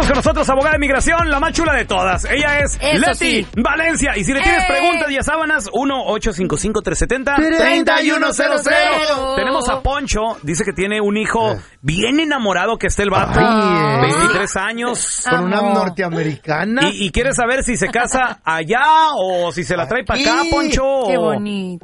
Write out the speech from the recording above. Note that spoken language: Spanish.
Tenemos con nosotros abogada de migración, la más chula de todas. Ella es Leti Valencia. Y si le tienes preguntas y sábanas, 1-855-370-3100. Tenemos a Poncho. Dice que tiene un hijo bien enamorado, que está el vato. 23 años. Con una norteamericana. Y quiere saber si se casa allá o si se la trae para acá, Poncho. Qué bonito.